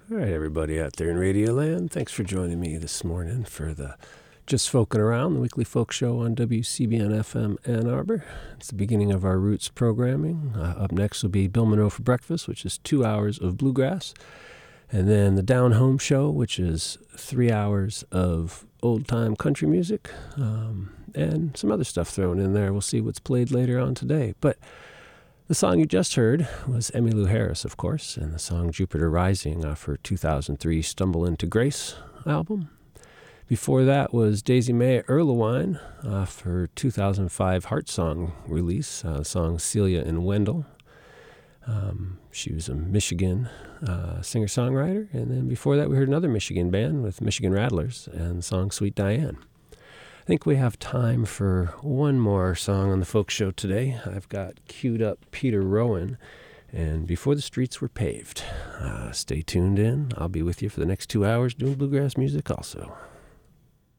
All right, everybody out there in Radio Land, thanks for joining me this morning for the Just Folkin' Around, the weekly folk show on WCBN FM Ann Arbor. It's the beginning of our Roots programming. Up next will be Bill Monroe for Breakfast, which is 2 hours of bluegrass. And then the Down Home Show, which is 3 hours of old-time country music, and some other stuff thrown in there. We'll see what's played later on today. But the song you just heard was Emmylou Harris, of course, and the song Jupiter Rising off her 2003 Stumble Into Grace album. Before that was Daisy Mae Erlewine off her 2005 Heart Song release, the song Celia and Wendell. She was a Michigan singer-songwriter, and then before that we heard another Michigan band with Michigan Rattlers and the song Sweet Diane. I think we have time for one more song on the folk show today. I've got queued up Peter Rowan and Before the Streets Were Paved. Stay tuned in. I'll be with you for the next 2 hours doing bluegrass music also.